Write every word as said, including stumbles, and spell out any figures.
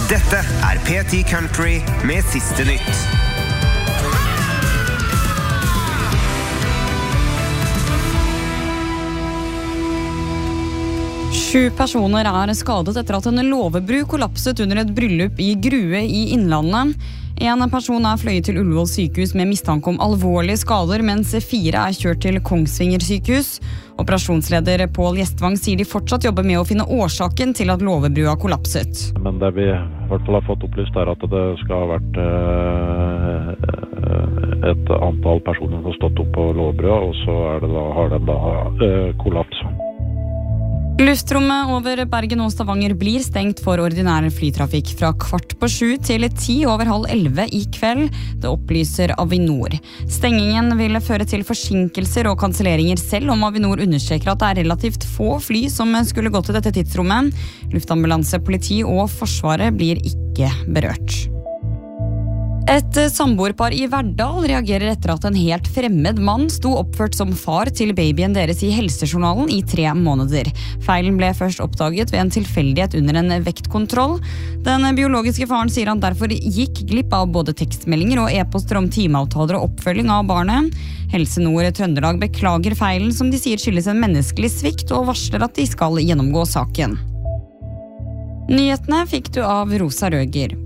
Dette er P ti Country med siste nytt. Sju personer er skadet etter at en låvebru kollapset under et bryllup i Grue i Innlandet. En person er fløyet til Ullevål sykehus med mistanke om alvorlige skader, mens fire er kjørt til Kongsvinger sykehus. Operasjonsleder Pål Gjestvang sier de fortsatt jobber med å finne årsaken til at låvebrua kollapset. Men det vi i hvert fall har fått opplyst er at det skal ha vært eh, et antall personer som har stått opp på låvebrua, og så er det da, har den da eh, kollaps. Luftrommet over Bergen og Stavanger blir stengt for ordinær flytrafikk fra kvart på sju til ti over halv elleve i kveld. Det opplyser Avinor. Stengingen vil føre til forsinkelser og kanselleringer, selv om Avinor understreker at det er relativt få fly som skulle gått til dette tidsrommet. Luftambulanse, politi og Forsvaret blir ikke berørt. Et samboerpar i Verdal reagerer etter at en helt fremmed mann sto oppført som far til babyen deres i helsejournalen i tre måneder. Feilen ble først oppdaget ved en tilfeldighet under en vektkontroll. Den biologiske faren sier han derfor gikk glipp av både tekstmeldinger og e-poster om timeavtaler og oppfølging av barnet. Helse Nord Trøndelag beklager feilen, som de sier skyldes en menneskelig svikt, og varsler at de skal gjennomgå saken. Nyhetene fikk du av Rosa Røger.